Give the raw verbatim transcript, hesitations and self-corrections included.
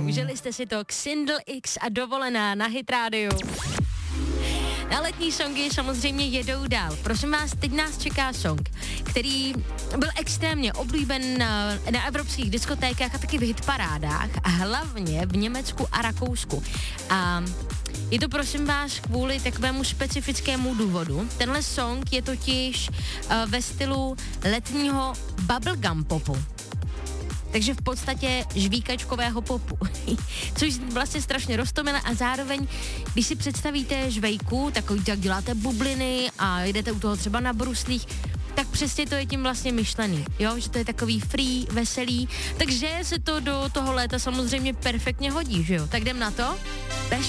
Užili jste si to Xindl X a Dovolená na Hit rádiu. Na letní songy samozřejmě jedou dál. Prosím vás, teď nás čeká song, který byl extrémně oblíben na, na evropských diskotékách a taky v hitparádách, a hlavně v Německu a Rakousku. A je to, prosím vás, kvůli takovému specifickému důvodu. Tenhle song je totiž uh, ve stylu letního bubblegum popu. Takže v podstatě žvíkačkového popu, což vlastně strašně roztomilé a zároveň, když si představíte žvejku, takový tak děláte bubliny a jdete u toho třeba na bruslích, tak přesně to je tím vlastně myšlený, jo, že to je takový free, veselý, takže se to do toho léta samozřejmě perfektně hodí, že jo, tak jdem na to.